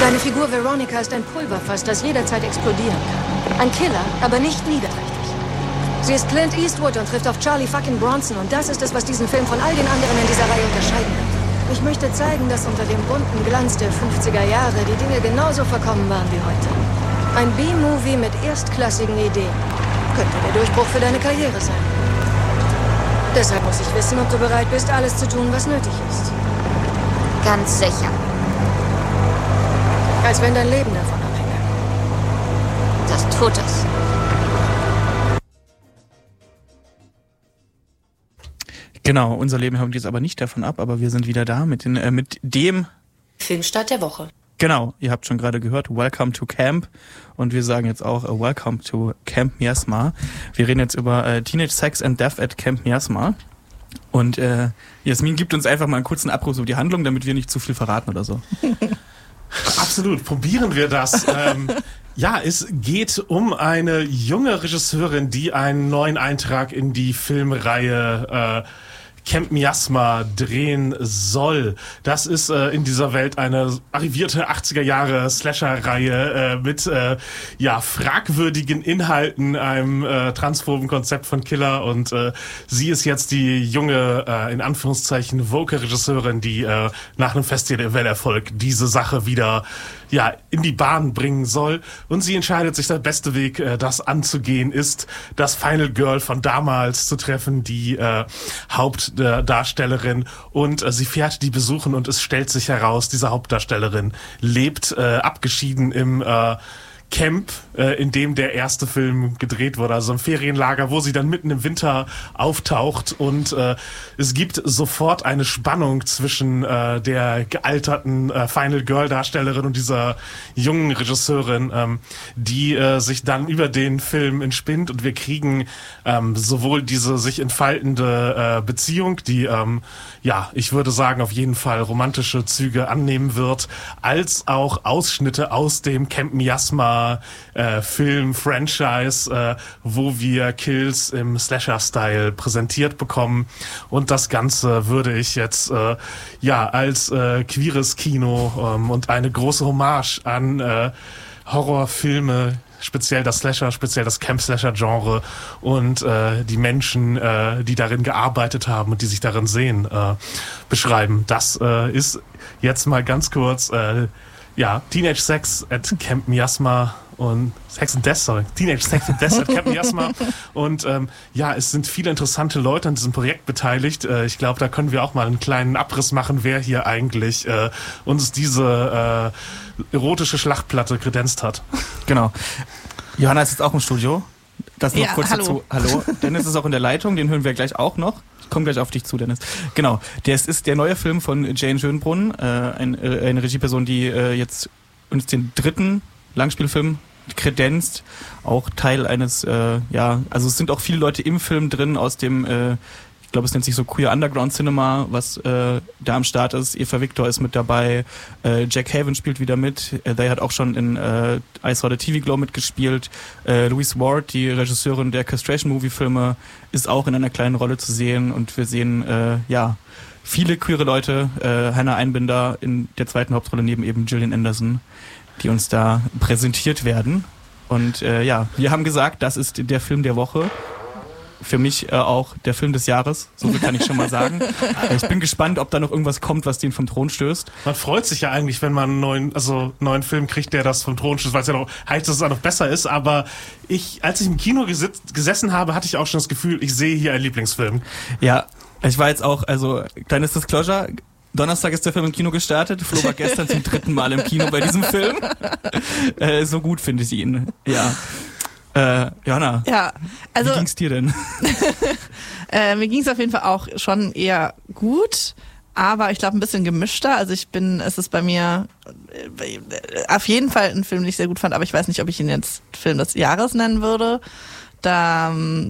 Deine Figur Veronica ist ein Pulverfass, das jederzeit explodieren kann. Ein Killer, aber nicht niederträchtig. Sie ist Clint Eastwood und trifft auf Charlie fucking Bronson. Und das ist es, was diesen Film von all den anderen in dieser Reihe unterscheiden wird. Ich möchte zeigen, dass unter dem bunten Glanz der 50er Jahre die Dinge genauso verkommen waren wie heute. Ein B-Movie mit erstklassigen Ideen. Könnte der Durchbruch für deine Karriere sein. Deshalb muss ich wissen, ob du bereit bist, alles zu tun, was nötig ist. Ganz sicher. Als wenn dein Leben davon abhänge. Das tut es. Genau, unser Leben hängt jetzt aber nicht davon ab, aber wir sind wieder da mit dem Filmstart der Woche. Genau, ihr habt schon gerade gehört, Welcome to Camp, und wir sagen jetzt auch Welcome to Camp Miasma. Wir reden jetzt über Teenage Sex and Death at Camp Miasma, und Jasmin gibt uns einfach mal einen kurzen Abriss über die Handlung, damit wir nicht zu viel verraten oder so. Absolut, probieren wir das. Ja, es geht um eine junge Regisseurin, die einen neuen Eintrag in die Filmreihe Camp Miasma drehen soll. Das ist in dieser Welt eine arrivierte 80er Jahre Slasher-Reihe mit fragwürdigen Inhalten, einem transphoben Konzept von Killer, und sie ist jetzt die junge, in Anführungszeichen, woke-Regisseurin, die nach einem Festivalerfolg diese Sache wieder in die Bahn bringen soll, und sie entscheidet sich, der beste Weg, das anzugehen, ist, das Final Girl von damals zu treffen, die Hauptdarstellerin, und sie fährt die besuchen, und es stellt sich heraus, diese Hauptdarstellerin lebt abgeschieden im Camp, in dem der erste Film gedreht wurde, also im Ferienlager, wo sie dann mitten im Winter auftaucht, und es gibt sofort eine Spannung zwischen der gealterten Final Girl Darstellerin und dieser jungen Regisseurin, die sich dann über den Film entspinnt, und wir kriegen sowohl diese sich entfaltende Beziehung, die ich würde sagen, auf jeden Fall romantische Züge annehmen wird, als auch Ausschnitte aus dem Camp Miasma Film-Franchise, wo wir Kills im Slasher-Style präsentiert bekommen. Und das Ganze würde ich jetzt als queeres Kino und eine große Hommage an Horrorfilme, speziell das Camp-Slasher-Genre und die Menschen, die darin gearbeitet haben und die sich darin sehen, beschreiben. Das ist jetzt mal ganz kurz Teenage Sex at Camp Miasma und Teenage Sex and Death at Camp Miasma. Und es sind viele interessante Leute an diesem Projekt beteiligt. Ich glaube, da können wir auch mal einen kleinen Abriss machen, wer hier eigentlich uns diese erotische Schlachtplatte kredenzt hat. Genau. Johanna ist jetzt auch im Studio. Das noch kurz hallo. dazu. Hallo. Dennis ist auch in der Leitung, den hören wir gleich auch noch. Ich komme gleich auf dich zu, Dennis. Genau. Das ist der neue Film von Jane Schönbrunn, eine Regieperson, die jetzt uns den 3. Langspielfilm kredenzt. Auch Teil eines, also es sind auch viele Leute im Film drin aus dem, ich glaube, es nennt sich so Queer Underground Cinema, was da am Start ist. Eva Victor ist mit dabei, Jack Haven spielt wieder mit, der hat auch schon in I Saw the TV Glow mitgespielt. Louise Ward, die Regisseurin der Castration-Movie-Filme, ist auch in einer kleinen Rolle zu sehen, und wir sehen, viele queere Leute, Hannah Einbinder in der zweiten Hauptrolle neben eben Gillian Anderson, die uns da präsentiert werden. Und wir haben gesagt, das ist der Film der Woche. Für mich auch der Film des Jahres, so viel kann ich schon mal sagen. Ich bin gespannt, ob da noch irgendwas kommt, was den vom Thron stößt. Man freut sich ja eigentlich, wenn man einen neuen Film kriegt, der das vom Thron stößt, weil es ja noch heißt, dass es auch noch besser ist. Aber als ich im Kino gesessen habe, hatte ich auch schon das Gefühl, ich sehe hier einen Lieblingsfilm. Ja, ich war jetzt auch, kleines Disclosure, Donnerstag ist der Film im Kino gestartet. Flo war gestern zum 3. Mal im Kino bei diesem Film. So gut finde ich ihn. Ja. Johanna, wie ging's dir denn? Mir ging's auf jeden Fall auch schon eher gut, aber ich glaube ein bisschen gemischter. Also es ist bei mir auf jeden Fall ein Film, den ich sehr gut fand, aber ich weiß nicht, ob ich ihn jetzt Film des Jahres nennen würde. Da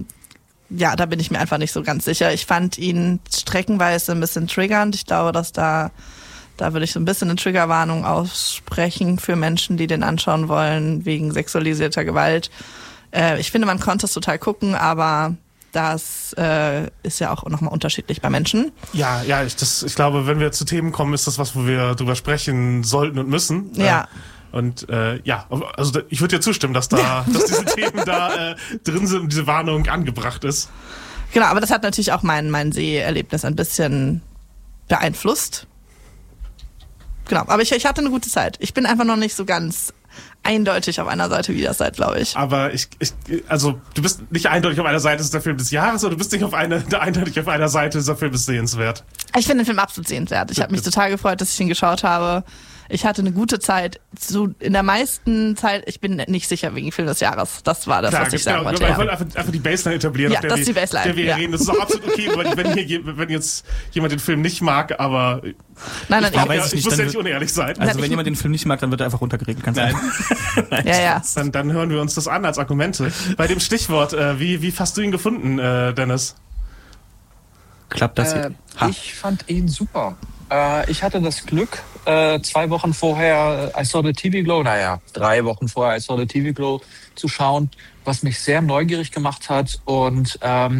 bin ich mir einfach nicht so ganz sicher. Ich fand ihn streckenweise ein bisschen triggernd. Ich glaube, dass da würde ich so ein bisschen eine Triggerwarnung aussprechen für Menschen, die den anschauen wollen, wegen sexualisierter Gewalt. Ich finde, man konnte es total gucken, aber das ist ja auch nochmal unterschiedlich bei Menschen. Ja, ich glaube, wenn wir zu Themen kommen, ist das was, wo wir drüber sprechen sollten und müssen. Ja. Und also ich würde dir zustimmen, dass diese Themen da drin sind und diese Warnung angebracht ist. Genau, aber das hat natürlich auch mein Seherlebnis ein bisschen beeinflusst. Genau, aber ich hatte eine gute Zeit. Ich bin einfach noch nicht so ganz eindeutig auf einer Seite, wie das seid, glaube ich. Aber also du bist nicht eindeutig auf einer Seite, ist der Film des Jahres, oder du bist nicht eindeutig auf einer Seite, ist der Film ist sehenswert? Ich finde den Film absolut sehenswert. Ich habe mich total gefreut, dass ich ihn geschaut habe. Ich hatte eine gute Zeit. In der meisten Zeit, ich bin nicht sicher wegen Film des Jahres. Das war das, was ich sagen wollte. Ich wollte einfach die Baseline etablieren, ja, auf der wir reden. Das ist auch absolut okay, wenn jetzt jemand den Film nicht mag, aber nein, ich muss ja nicht unehrlich sein. Also wenn jemand den Film nicht mag, dann wird er einfach runtergeregelt. Ganz einfach. Ja. Dann hören wir uns das an als Argumente. Bei dem Stichwort, wie hast du ihn gefunden, Dennis? Klappt das hier? Ich fand ihn super. Ich hatte das Glück, 2 Wochen vorher I Saw the TV Glow, 3 Wochen vorher I Saw the TV Glow zu schauen, was mich sehr neugierig gemacht hat. Und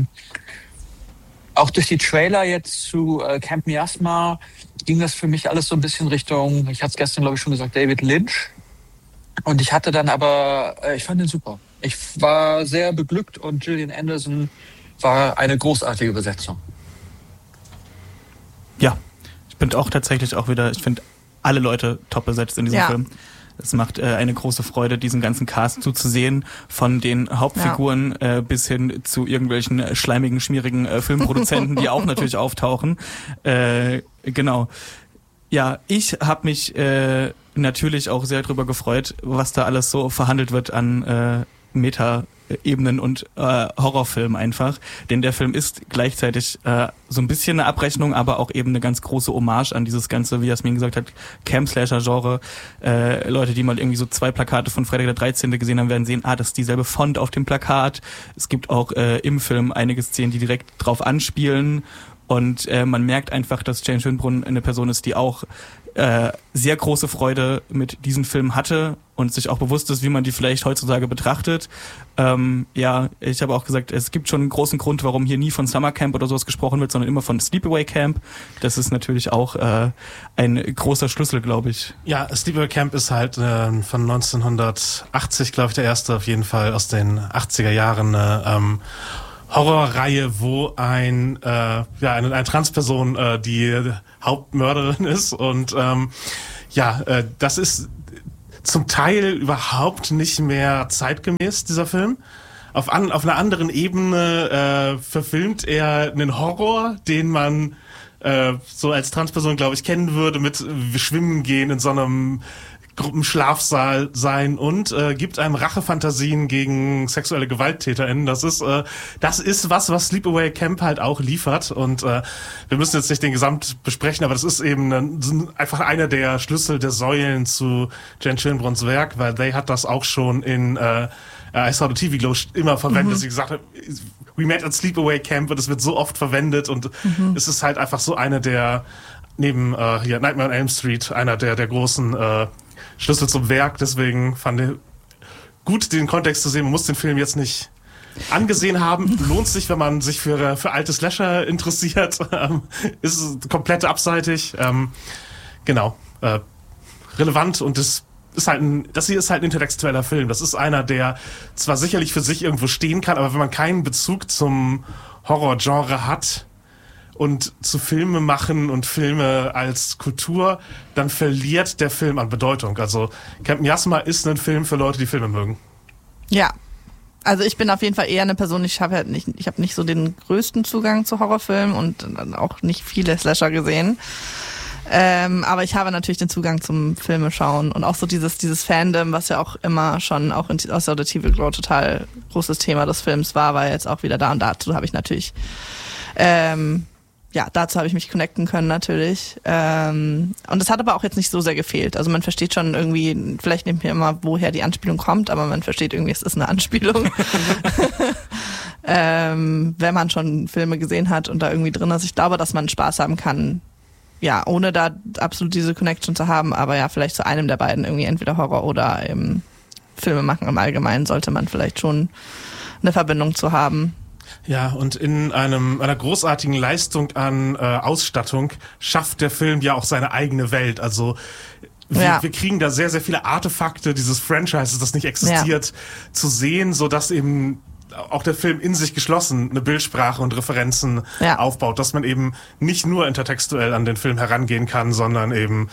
auch durch die Trailer jetzt zu Camp Miasma ging das für mich alles so ein bisschen Richtung, ich hatte es gestern, glaube ich, schon gesagt, David Lynch. Und ich hatte dann aber, ich fand ihn super. Ich war sehr beglückt und Gillian Anderson war eine großartige Besetzung. Ja, ich bin auch tatsächlich ich finde alle Leute top besetzt in diesem Film. Es macht eine große Freude, diesen ganzen Cast zuzusehen, von den Hauptfiguren bis hin zu irgendwelchen schleimigen, schmierigen Filmproduzenten, die auch natürlich auftauchen. Genau. Ja, ich habe mich natürlich auch sehr drüber gefreut, was da alles so verhandelt wird an Meta-Ebenen und Horrorfilm einfach. Denn der Film ist gleichzeitig so ein bisschen eine Abrechnung, aber auch eben eine ganz große Hommage an dieses ganze, wie Jasmin gesagt hat, Camp-Slasher-Genre. Leute, die mal irgendwie so 2 Plakate von Freitag der 13. gesehen haben, werden sehen, das ist dieselbe Font auf dem Plakat. Es gibt auch im Film einige Szenen, die direkt drauf anspielen. Und man merkt einfach, dass Jane Schönbrunn eine Person ist, die auch sehr große Freude mit diesem Film hatte und sich auch bewusst ist, wie man die vielleicht heutzutage betrachtet. Ich habe auch gesagt, es gibt schon einen großen Grund, warum hier nie von Summer Camp oder sowas gesprochen wird, sondern immer von Sleepaway Camp. Das ist natürlich auch ein großer Schlüssel, glaube ich. Ja, Sleepaway Camp ist halt von 1980, glaube ich, der erste auf jeden Fall aus den 80er Jahren Horrorreihe, wo eine Transperson die Hauptmörderin ist und das ist zum Teil überhaupt nicht mehr zeitgemäß, dieser Film. Auf einer anderen Ebene verfilmt er einen Horror, den man so als Transperson, glaube ich, kennen würde, mit Schwimmen gehen in so einem Gruppenschlafsaal sein und gibt einem Rachefantasien gegen sexuelle GewalttäterInnen. Das ist was Sleepaway Camp halt auch liefert und wir müssen jetzt nicht den Gesamt besprechen, aber das ist eben einfach einer der Schlüssel, der Säulen zu Jane Schönbrunns Werk, weil They hat das auch schon in I Saw the TV Glow immer verwendet, dass sie gesagt hat, we met at Sleepaway Camp und es wird so oft verwendet und es ist halt einfach so eine der neben Nightmare on Elm Street einer der großen Schlüssel zum Werk, deswegen fand ich gut, den Kontext zu sehen. Man muss den Film jetzt nicht angesehen haben. Lohnt sich, wenn man sich für alte Slasher interessiert. Ist komplett abseitig. Relevant und das hier ist halt ein intertextueller Film. Das ist einer, der zwar sicherlich für sich irgendwo stehen kann, aber wenn man keinen Bezug zum Horrorgenre hat und zu Filme machen und Filme als Kultur, dann verliert der Film an Bedeutung. Also Camp Miasma ist ein Film für Leute, die Filme mögen. Ja, also ich bin auf jeden Fall eher eine Person, ich habe nicht so den größten Zugang zu Horrorfilmen und auch nicht viele Slasher gesehen. Aber ich habe natürlich den Zugang zum Filme schauen und auch so dieses Fandom, was ja auch immer schon auch aus der TV Glow total großes Thema des Films war jetzt auch wieder da und dazu habe ich natürlich dazu habe ich mich connecten können natürlich. Und es hat aber auch jetzt nicht so sehr gefehlt. Also man versteht schon irgendwie, vielleicht nimmt mir immer, woher die Anspielung kommt, aber man versteht irgendwie, es ist eine Anspielung. Wenn man schon Filme gesehen hat und da irgendwie drin ist. Ich glaube, dass man Spaß haben kann, ohne da absolut diese Connection zu haben, aber vielleicht zu einem der beiden irgendwie entweder Horror oder Filme machen im Allgemeinen sollte man vielleicht schon eine Verbindung zu haben. Ja, und in einer großartigen Leistung an Ausstattung schafft der Film ja auch seine eigene Welt. Also wir kriegen da sehr, sehr viele Artefakte dieses Franchises, das nicht existiert, zu sehen, so dass eben auch der Film in sich geschlossen eine Bildsprache und Referenzen aufbaut, dass man eben nicht nur intertextuell an den Film herangehen kann, sondern eben,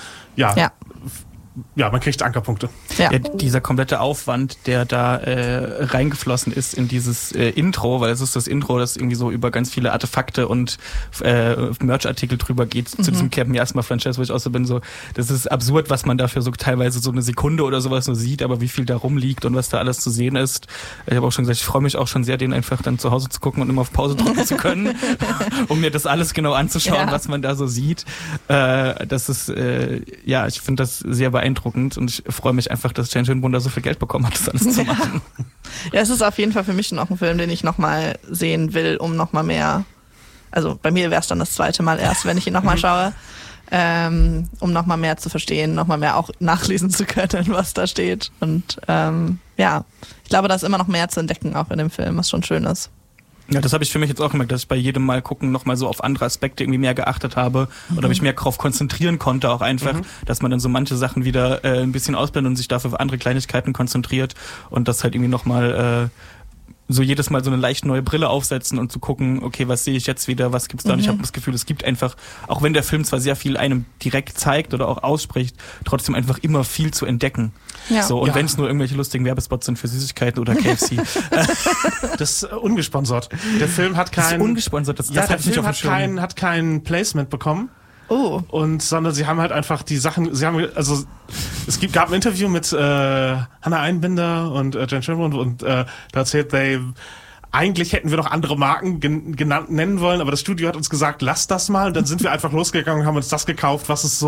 man kriegt Ankerpunkte. Ja, dieser komplette Aufwand, der da reingeflossen ist in dieses Intro, weil es ist das Intro, das irgendwie so über ganz viele Artefakte und Merch-Artikel drüber geht, zu diesem Camp Miasma-Franchise, wo ich auch so bin, so, das ist absurd, was man dafür so teilweise so eine Sekunde oder sowas nur sieht, aber wie viel da rumliegt und was da alles zu sehen ist. Ich habe auch schon gesagt, ich freue mich auch schon sehr, den einfach dann zu Hause zu gucken und immer auf Pause drücken zu können, um mir das alles genau anzuschauen, was man da so sieht. Das ist, ich finde das sehr beeindruckend und ich freue mich einfach, dass Jane Schönbrunn da so viel Geld bekommen hat, das alles zu machen. Ja, es ist auf jeden Fall für mich noch ein Film, den ich nochmal sehen will, um nochmal mehr, also bei mir wäre es dann das zweite Mal erst, wenn ich ihn nochmal schaue, um nochmal mehr zu verstehen, nochmal mehr auch nachlesen zu können, was da steht. Und ich glaube, da ist immer noch mehr zu entdecken, auch in dem Film, was schon schön ist. Ja, das habe ich für mich jetzt auch gemerkt, dass ich bei jedem Mal gucken nochmal so auf andere Aspekte irgendwie mehr geachtet habe oder mich mehr darauf konzentrieren konnte auch einfach, dass man dann so manche Sachen wieder ein bisschen ausblendet und sich dafür auf andere Kleinigkeiten konzentriert und das halt irgendwie nochmal so jedes Mal so eine leicht neue Brille aufsetzen und zu gucken, okay, was sehe ich jetzt wieder, was gibt's da? Und ich habe das Gefühl, es gibt einfach, auch wenn der Film zwar sehr viel einem direkt zeigt oder auch ausspricht, trotzdem einfach immer viel zu entdecken. Ja. So, und wenn es nur irgendwelche lustigen Werbespots sind für Süßigkeiten oder KFC. Das ist ungesponsert. Der Film hat kein... Das ist ungesponsert, das der hat Film hat kein Placement bekommen. Oh. Sondern sie haben halt einfach die Sachen, gab ein Interview mit Hannah Einbinder und Jane Schönbrunn und da erzählt eigentlich hätten wir noch andere Marken nennen wollen, aber das Studio hat uns gesagt, lass das mal. Und dann sind wir einfach losgegangen und haben uns das gekauft, was es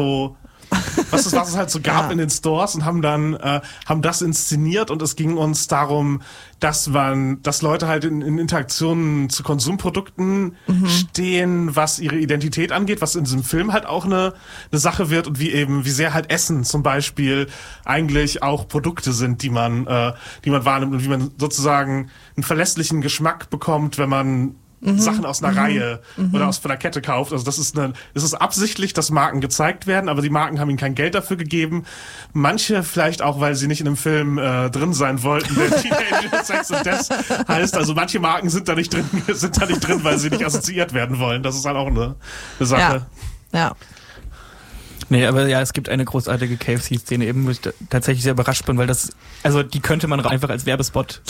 halt so gab in den Stores und haben das inszeniert und es ging uns darum, dass Leute halt in Interaktionen zu Konsumprodukten stehen, was ihre Identität angeht, was in diesem Film halt auch eine Sache wird und wie sehr halt Essen zum Beispiel eigentlich auch Produkte sind, die man wahrnimmt und wie man sozusagen einen verlässlichen Geschmack bekommt, wenn man Sachen aus einer Reihe oder von einer Kette kauft. Also das ist absichtlich, dass Marken gezeigt werden, aber die Marken haben ihnen kein Geld dafür gegeben. Manche vielleicht auch, weil sie nicht in einem Film drin sein wollten, der Teenager Sex and Death heißt. Also manche Marken sind da nicht drin, weil sie nicht assoziiert werden wollen. Das ist halt auch eine Sache. Ja. Nee, aber ja, es gibt eine großartige KFC-Szene eben, wo ich tatsächlich sehr überrascht bin, weil die könnte man einfach als Werbespot